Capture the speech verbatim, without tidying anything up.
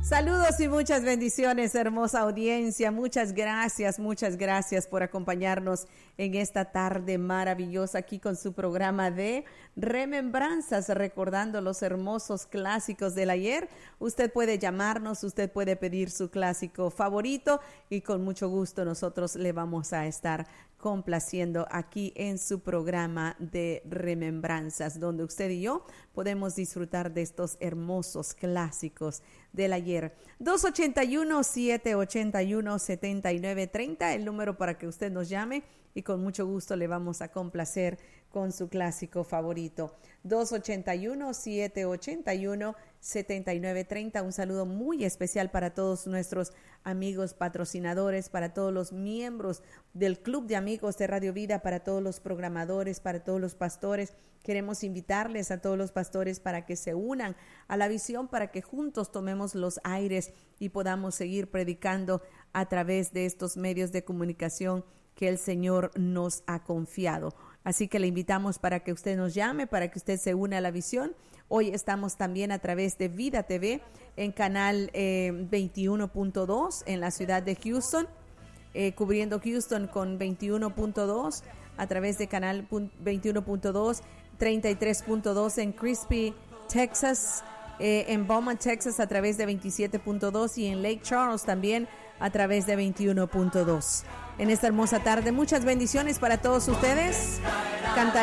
Saludos y muchas bendiciones, hermosa audiencia. Muchas gracias, muchas gracias por acompañarnos en esta tarde maravillosa aquí con su programa de Remembranzas, recordando los hermosos clásicos del ayer. Usted puede llamarnos, usted puede pedir su clásico favorito y con mucho gusto nosotros le vamos a estar complaciendo aquí en su programa de Remembranzas, donde usted y yo podemos disfrutar de estos hermosos clásicos del ayer. dos ochenta y uno, siete ochenta y uno, setenta y nueve treinta, el número para que usted nos llame y con mucho gusto le vamos a complacer con su clásico favorito. dos ochenta y uno, siete ochenta y uno, setenta y nueve treinta. Un saludo muy especial para todos nuestros amigos patrocinadores, para todos los miembros del Club de Amigos de Radio Vida, para todos los programadores, para todos los pastores. Queremos invitarles a todos los pastores para que se unan a la visión, para que juntos tomemos los aires y podamos seguir predicando a través de estos medios de comunicación que el Señor nos ha confiado. Así que le invitamos para que usted nos llame, para que usted se una a la visión. Hoy estamos también a través de Vida T V en canal eh, veintiuno punto dos en la ciudad de Houston, eh, cubriendo Houston con veintiuno punto dos, a través de canal veintiuno punto dos, treinta y tres punto dos en Crispy, Texas, eh, en Beaumont, Texas a través de veintisiete punto dos y en Lake Charles también a través de veintiuno punto dos. En esta hermosa tarde, muchas bendiciones para todos ustedes. Cantar